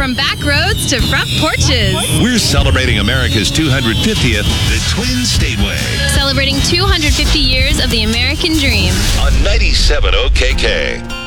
From back roads to front porches. We're celebrating America's 250th, the Twin Stateway. Celebrating 250 years of the American dream. On 97 OKK.